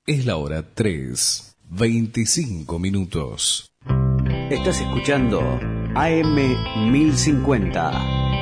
Es la hora 3:25. Estás escuchando AM 1050.